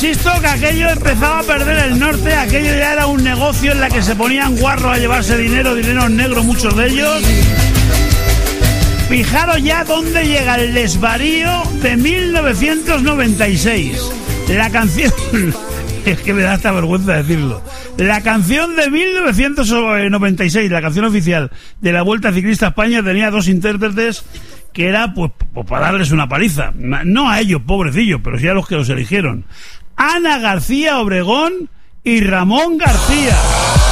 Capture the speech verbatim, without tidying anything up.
insisto que aquello empezaba a perder el norte, aquello ya era un negocio en la que se ponían guarros a llevarse dinero, dinero negro, muchos de ellos. Fijaros ya dónde llega el desvarío de mil novecientos noventa y seis. La canción... es que me da hasta vergüenza decirlo. La canción de mil novecientos noventa y seis, la canción oficial de la Vuelta Ciclista a España, tenía dos intérpretes que era pues, pues para darles una paliza. No a ellos, pobrecillos, pero sí a los que los eligieron. Ana García Obregón y Ramón García.